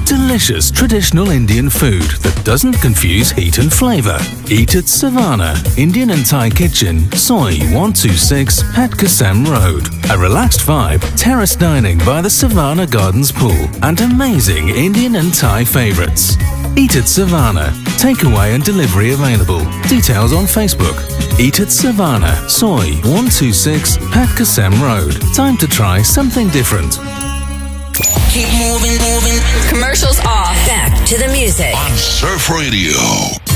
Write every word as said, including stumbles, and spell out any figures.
Delicious traditional Indian food that doesn't confuse heat and flavour. Eat at Savannah, Indian and Thai Kitchen, Soy one two six, Pat Kasem Road. A relaxed vibe, terrace dining by the Savannah Gardens pool, and amazing Indian and Thai favourites. Eat at Savannah. Takeaway and delivery available. Details on Facebook. Eat at Savannah, Soy one two six, Pat Kasem Road. Time to try something different. Keep moving, moving. Commercials off. Back to the music on Surf Radio.